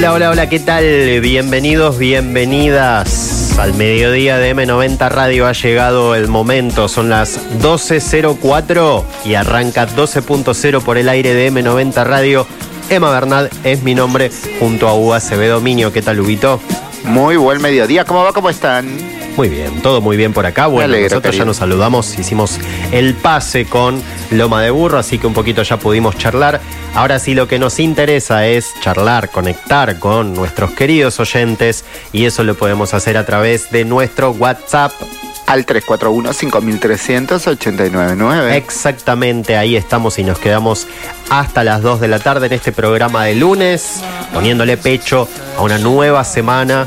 Hola, hola, hola, ¿qué tal? Bienvenidos, bienvenidas al mediodía de M90 Radio. Ha llegado el momento, son las 12:04 y arranca 12.0 por el aire de M90 Radio. Emma Bernal es mi nombre, junto a Hugo Acevedo Miño. ¿Qué tal, Huguito? Muy buen mediodía, ¿cómo va? ¿Cómo están? Muy bien, todo muy bien por acá. Bueno, nosotros querido. Ya nos saludamos, hicimos el pase con Loma de Burro, así que un poquito ya pudimos charlar. Ahora sí, lo que nos interesa es charlar, conectar con nuestros queridos oyentes, y eso lo podemos hacer a través de nuestro WhatsApp al 341-5300-899. Exactamente, ahí estamos y nos quedamos hasta las 2 de la tarde en este programa de lunes, poniéndole pecho a una nueva semana.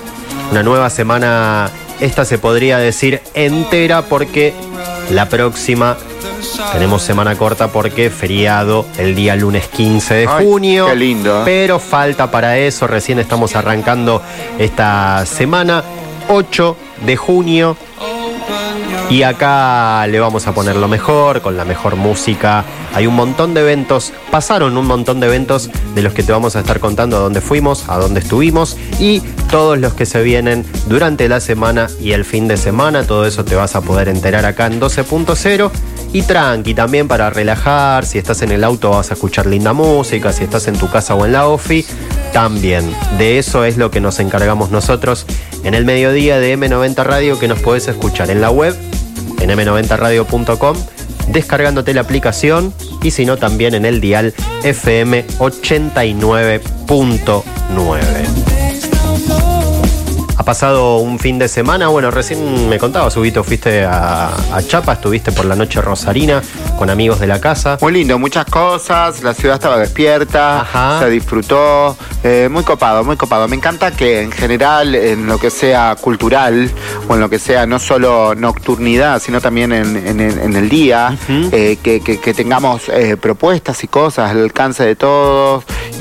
Esta se podría decir entera, porque la próxima tenemos semana corta porque feriado el día lunes 15 de junio. Qué lindo. Pero falta para eso, recién estamos arrancando esta semana, 8 de junio. Y acá le vamos a poner lo mejor, con la mejor música. Hay un montón de eventos, pasaron un montón de eventos de los que te vamos a estar contando a dónde fuimos, a dónde estuvimos y todos los que se vienen durante la semana y el fin de semana. Todo eso te vas a poder enterar acá en 12.0. Y tranqui también para relajar, si estás en el auto vas a escuchar linda música, si estás en tu casa o en la ofi, también. De eso es lo que nos encargamos nosotros en el mediodía de M90 Radio, que nos podés escuchar en la web, en m90radio.com, descargándote la aplicación, y si no también en el dial FM 89.9. Ha pasado un fin de semana, bueno, recién me contabas, Huguito, fuiste a Chapa, estuviste por la noche rosarina con amigos de la casa. Muy lindo, muchas cosas, la ciudad estaba despierta. Ajá. Se disfrutó, muy copado. Me encanta que en general, en lo que sea cultural, o en lo que sea no solo nocturnidad, sino también en el día, uh-huh. que tengamos propuestas y cosas al alcance de todos,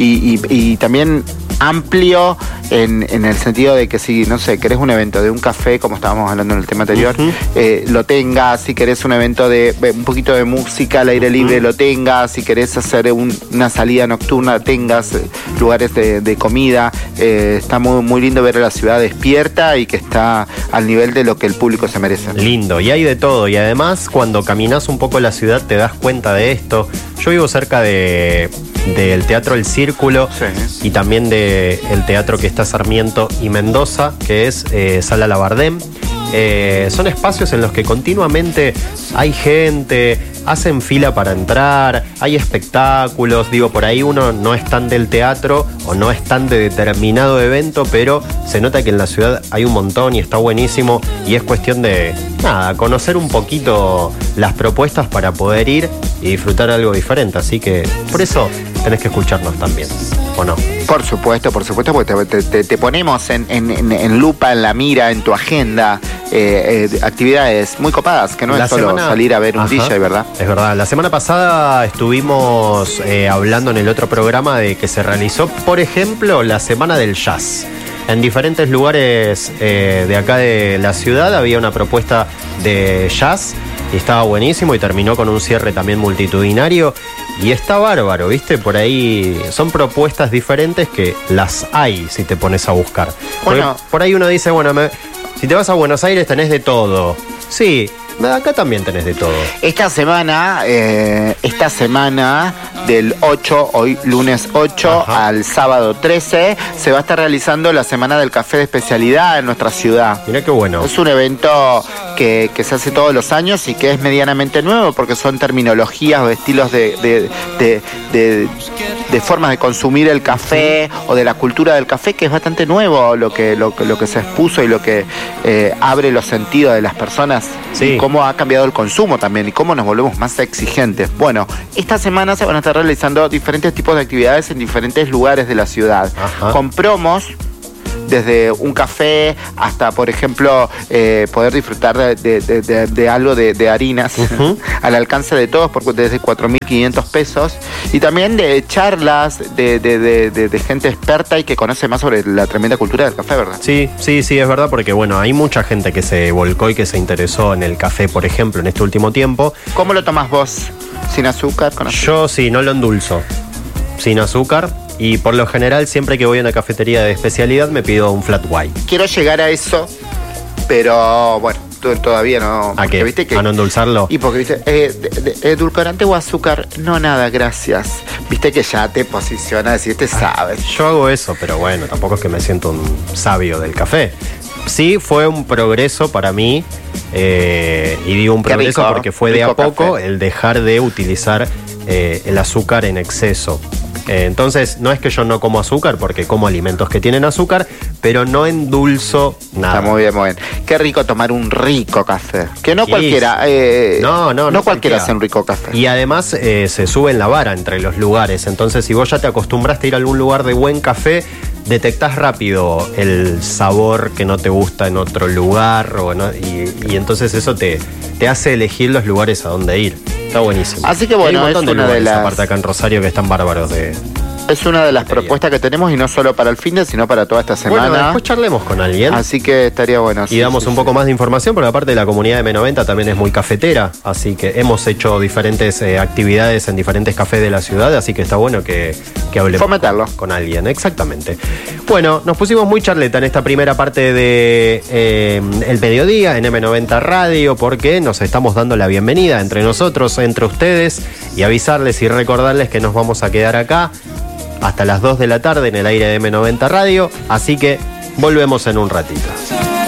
y también amplio en el sentido de que si, no sé, querés un evento de un café, como estábamos hablando en el tema anterior, uh-huh. Lo tengas. Si querés un evento de un poquito de música al aire libre, uh-huh. lo tengas. Si querés hacer una salida nocturna, tengas lugares de comida. Está muy, muy lindo ver a la ciudad despierta y que está al nivel de lo que el público se merece. Lindo, y hay de todo. Y además, cuando caminás un poco la ciudad te das cuenta de esto. Yo vivo cerca del Teatro El Círculo, sí. Y también del teatro que está Sarmiento y Mendoza, que es Sala Labardén. Son espacios en los que continuamente hay gente, hacen fila para entrar, hay espectáculos. Digo, por ahí uno no es tan del teatro o no es tan de determinado evento, pero se nota que en la ciudad hay un montón y está buenísimo, y es cuestión de, conocer un poquito las propuestas para poder ir y disfrutar algo diferente. Así que por eso tenés que escucharnos también, ¿o no? Por supuesto, porque te ponemos en lupa, en la mira, en tu agenda, actividades muy copadas, que no es solo salir a ver un DJ, ¿verdad? Es verdad. La semana pasada estuvimos hablando en el otro programa de que se realizó, por ejemplo, la Semana del Jazz. En diferentes lugares de acá de la ciudad había una propuesta de jazz y estaba buenísimo, y terminó con un cierre también multitudinario. Y está bárbaro, ¿viste? Por ahí son propuestas diferentes que las hay si te pones a buscar. Bueno, por ahí uno dice, bueno, si te vas a Buenos Aires tenés de todo. Sí, acá también tenés de todo. Esta semana del 8, hoy lunes 8, ajá. al sábado 13, se va a estar realizando la Semana del Café de Especialidad en nuestra ciudad. Mirá qué bueno. Es un evento que se hace todos los años y que es medianamente nuevo, porque son terminologías o estilos de formas de consumir el café, o de la cultura del café, que es bastante nuevo lo que se expuso y lo que abre los sentidos de las personas. Sí. Y cómo ha cambiado el consumo también y cómo nos volvemos más exigentes. Bueno, esta semana se van a estar realizando diferentes tipos de actividades en diferentes lugares de la ciudad. Ajá. Con promos, desde un café hasta, por ejemplo, poder disfrutar de algo de harinas, uh-huh. al alcance de todos, desde 4.500 pesos. Y también de charlas de gente experta y que conoce más sobre la tremenda cultura del café, ¿verdad? Sí, es verdad, porque bueno, hay mucha gente que se volcó y que se interesó en el café, por ejemplo, en este último tiempo. ¿Cómo lo tomás vos? ¿Sin azúcar? ¿Con azúcar? Yo sí, no lo endulzo. Sin azúcar. Y por lo general, siempre que voy a una cafetería de especialidad, me pido un flat white. Quiero llegar a eso, pero bueno, todavía no. ¿A qué? ¿Viste que, ¿A no endulzarlo? Y porque, viste, edulcorante o azúcar, no nada, gracias. Viste que ya te posiciona, decir, te sabes. Yo hago eso, pero bueno, tampoco es que me siento un sabio del café. Sí, fue un progreso para mí, y digo un progreso rico, porque fue de a poco café. El dejar de utilizar el azúcar en exceso. Entonces, no es que yo no como azúcar, porque como alimentos que tienen azúcar, pero no endulzo nada. Está muy bien, muy bien. Qué rico tomar un rico café. Que no cualquiera. No cualquiera hace un rico café. Y además se sube en la vara entre los lugares. Entonces, si vos ya te acostumbraste a ir a algún lugar de buen café, detectás rápido el sabor que no te gusta en otro lugar. Y entonces eso te hace elegir los lugares a donde ir. Está buenísimo. Así que bueno, es una de las... aparte acá en Rosario que están bárbaros de... Es una de las propuestas que tenemos y no solo para el fin de, sino para toda esta semana. Bueno, después charlemos con alguien. Así que estaría bueno. Y damos un poco más de información, porque aparte la comunidad de M90 también es muy cafetera, así que hemos hecho diferentes actividades en diferentes cafés de la ciudad, así que está bueno que hablemos fomentarlo con alguien. Exactamente. Bueno, nos pusimos muy charleta en esta primera parte de el mediodía en M90 Radio, porque nos estamos dando la bienvenida entre nosotros, entre ustedes, y avisarles y recordarles que nos vamos a quedar acá hasta las 2 de la tarde en el aire de M90 Radio, así que volvemos en un ratito.